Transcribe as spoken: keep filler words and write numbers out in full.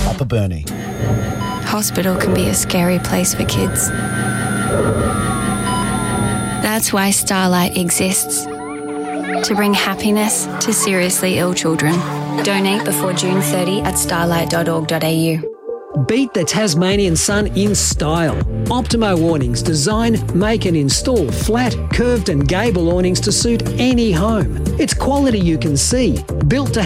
Upper Burnie. Hospital can be a scary place for kids. That's why Starlight exists. To bring happiness to seriously ill children. Donate before June thirtieth at starlight dot org dot a u. Beat the Tasmanian sun in style. Optimo awnings design, make and install flat, curved and gable awnings to suit any home. It's quality you can see, built to